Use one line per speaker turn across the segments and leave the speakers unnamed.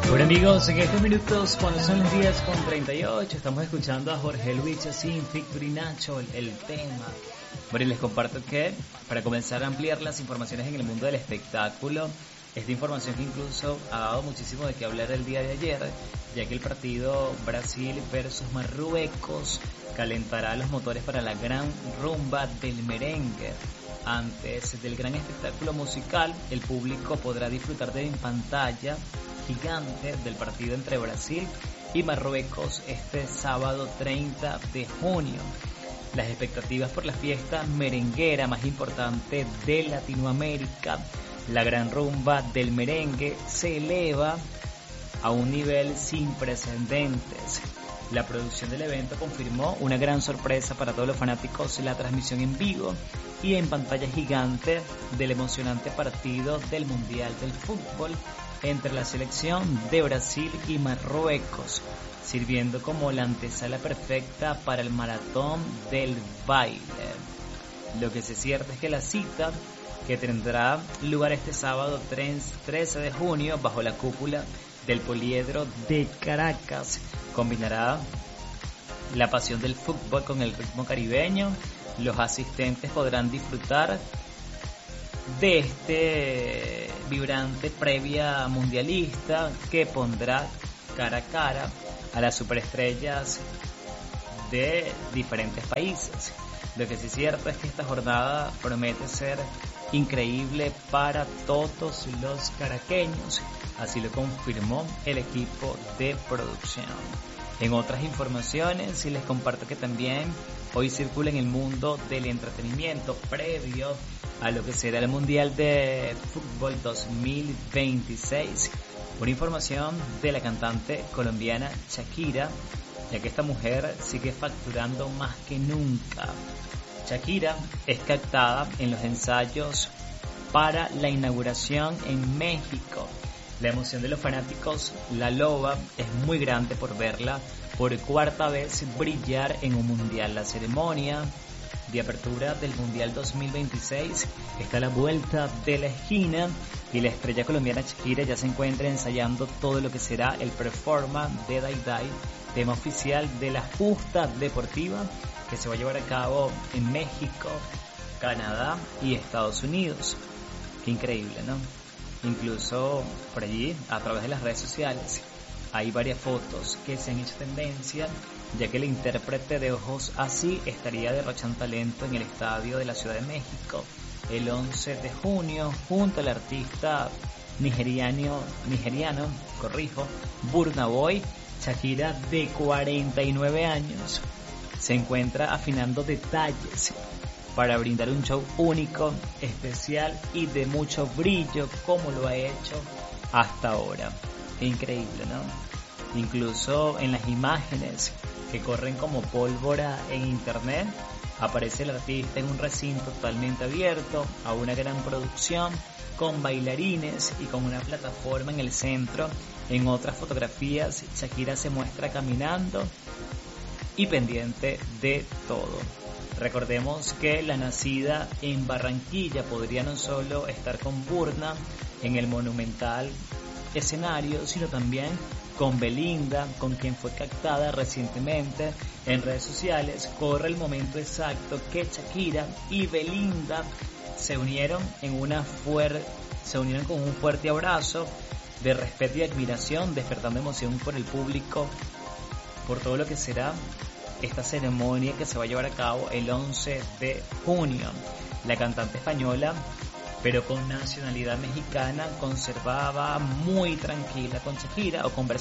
Bueno amigos, en estos minutos cuando son los 10:38 estamos escuchando a Jorge Luis Chacín, Victory Nacho, el tema. Bueno, y les comparto que para comenzar a ampliar las informaciones en el mundo del espectáculo, esta información que incluso ha dado muchísimo de qué hablar el día de ayer, ya que el partido Brasil versus Marruecos calentará los motores para la gran rumba del merengue. Antes del gran espectáculo musical, el público podrá disfrutar de en pantalla gigante del partido entre Brasil y Marruecos este sábado 30 de junio. Las expectativas por la fiesta merenguera más importante de Latinoamérica, la gran rumba del merengue, se eleva a un nivel sin precedentes. La producción del evento confirmó una gran sorpresa para todos los fanáticos, la transmisión en vivo y en pantalla gigante del emocionante partido del Mundial del Fútbol entre la selección de Brasil y Marruecos, sirviendo como la antesala perfecta para el maratón del baile. Lo que se cierta es que la cita, que tendrá lugar este sábado 13 de junio bajo la cúpula del Poliedro de Caracas, combinará la pasión del fútbol con el ritmo caribeño. Los asistentes podrán disfrutar de este vibrante previa mundialista que pondrá cara a cara a las superestrellas de diferentes países. Lo que sí es cierto es que esta jornada promete ser increíble para todos los caraqueños, así lo confirmó el equipo de producción. En otras informaciones, les comparto que también hoy circula en el mundo del entretenimiento previo a lo que será el Mundial de Fútbol 2026, una información de la cantante colombiana Shakira, ya que esta mujer sigue facturando más que nunca. Shakira es captada en los ensayos para la inauguración en México. La emoción de los fanáticos, la loba, es muy grande por verla por cuarta vez brillar en un mundial. La ceremonia de apertura del Mundial 2026 está a la vuelta de la esquina y la estrella colombiana Shakira ya se encuentra ensayando todo lo que será el performance de Dai Dai, tema oficial de la justa deportiva que se va a llevar a cabo en México, Canadá y Estados Unidos. Qué increíble, ¿no? Incluso por allí, a través de las redes sociales, hay varias fotos que se han hecho tendencia, ya que el intérprete de Ojos Así estaría derrochando talento en el estadio de la Ciudad de México el 11 de junio junto al artista nigeriano, Burna Boy. Shakira, de 49 años, se encuentra afinando detalles para brindar un show único, especial y de mucho brillo como lo ha hecho hasta ahora. Increíble, ¿no? Incluso en las imágenes que corren como pólvora en internet, aparece el artista en un recinto totalmente abierto, a una gran producción, con bailarines y con una plataforma en el centro. En otras fotografías, Shakira se muestra caminando y pendiente de todo. Recordemos que la nacida en Barranquilla podría no solo estar con Burna en el monumental escenario, sino también con Belinda, con quien fue captada recientemente en redes sociales. Corre el momento exacto que Shakira y Belinda se unieron con un fuerte abrazo de respeto y admiración, despertando emoción por el público por todo lo que será esta ceremonia que se va a llevar a cabo el 11 de junio. La cantante española, pero con nacionalidad mexicana, conversaba muy tranquila con Shakira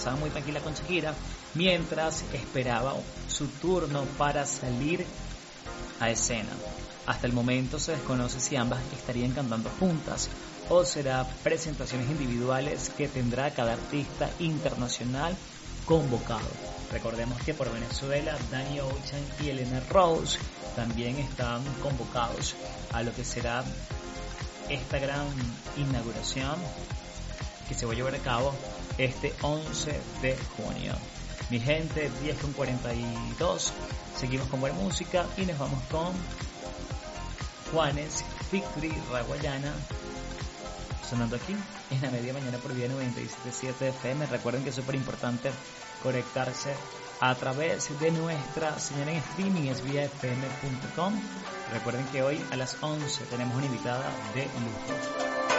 mientras esperaba su turno para salir a escena. Hasta el momento se desconoce si ambas estarían cantando juntas o será presentaciones individuales que tendrá cada artista internacional convocado. Recordemos que por Venezuela, Danny Ocean y Elena Rose también están convocados a lo que será esta gran inauguración que se va a llevar a cabo este 11 de junio. Mi gente, 10:42, seguimos con buena música y nos vamos con Juanes, Victory Raguayana, sonando aquí en la media mañana por vía 97.7 FM. Recuerden que es súper importante conectarse a través de nuestra señal en streaming, es vía fm.com. Recuerden que hoy a las 11 tenemos una invitada de lujo.